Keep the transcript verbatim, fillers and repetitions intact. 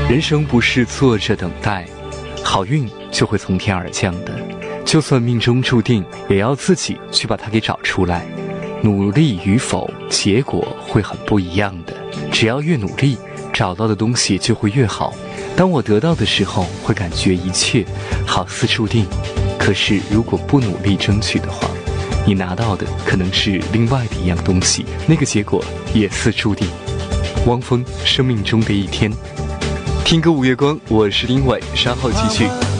人生不是坐着等待，好运就会从天而降的。就算命中注定，也要自己去把它给找出来。努力与否，结果会很不一样的。只要越努力，找到的东西就会越好。当我得到的时候，会感觉一切好似注定。可是如果不努力争取的话，你拿到的可能是另外的一样东西，那个结果也似注定。汪峰，生命中的一天。听歌五月光，我是丁伟，稍后继续。